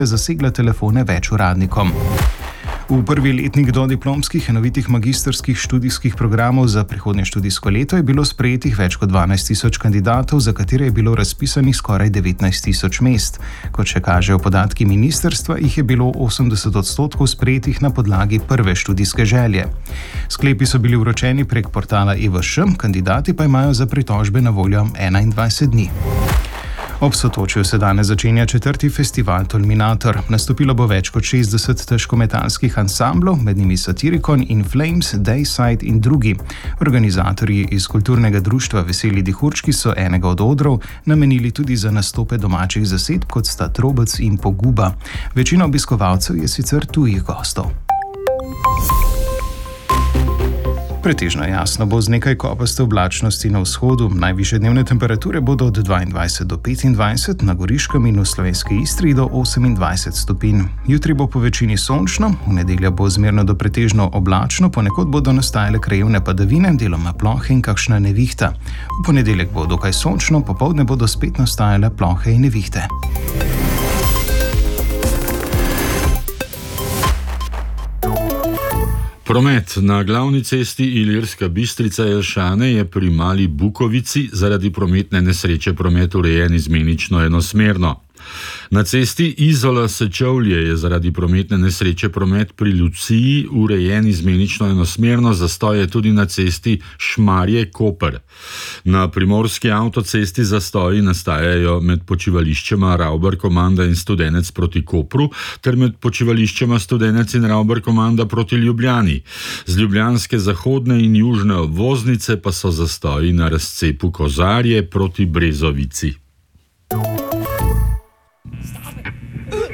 zasegla telefone več uradnikom. V prvi letnik dodiplomskih enovitih magistrskih študijskih programov za prihodnje študijsko leto je bilo sprejetih več kot 12.000 kandidatov, za katere je bilo razpisanih skoraj 19.000 mest. Kot še kažejo podatki ministrstva, jih je bilo 80% sprejetih na podlagi prve študijske želje. Sklepi so bili vročeni prek portala EVŠ, kandidati pa imajo za pritožbe na voljo 21 dni. Ob Sotočju se danes začenja 4. festival Tolminator. Nastopilo bo več kot 60 težkometalskih ansamblov, med njimi Satirikon, In Flames, Dayside in drugi. Organizatorji iz kulturnega društva Veseli dihurčki so enega od odrov namenili tudi za nastope domačih zasedb, kot sta Trobec in Poguba. Večina obiskovalcev je sicer tujih gostov. Pretežno jasno bo z nekaj kopaste oblačnosti na vzhodu. Najvišje dnevne temperature bodo od 22 do 25, na Goriškem in v Slovenski Istri do 28 stopinj. Jutri bo po večini sončno, v nedeljo bo zmerno do pretežno oblačno, ponekod bodo nastajale krajevne padavine, deloma plohe in kakšna nevihta. V ponedeljek bo dokaj sončno, popoldne bodo spet nastajale plohe in nevihte. Promet na glavni cesti Ilirska Bistrica-Jelšane je pri Mali Bukovici zaradi prometne nesreče promet urejen izmenično enosmerno. Na cesti Izola-Sečovlje je zaradi prometne nesreče promet pri Luciji urejen izmenično enosmerno, zastoj je tudi na cesti Šmarje-Koper. Na primorski avtocesti zastoji nastajajo med počivališčema Ravbar-Komanda in Studenec proti Kopru ter med počivališčema Studenec in Ravbar-Komanda proti Ljubljani. Z ljubljanske zahodne in južne obvoznice pa so zastoji na razcepu Kozarje proti Brezovici.